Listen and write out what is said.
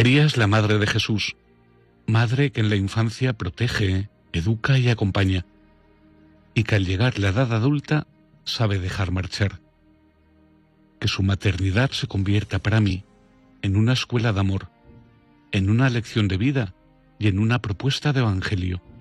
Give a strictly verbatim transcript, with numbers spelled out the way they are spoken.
María es la madre de Jesús, madre que en la infancia protege, educa y acompaña, y que al llegar la edad adulta sabe dejar marchar. Que su maternidad se convierta para mí en una escuela de amor, en una lección de vida y en una propuesta de evangelio.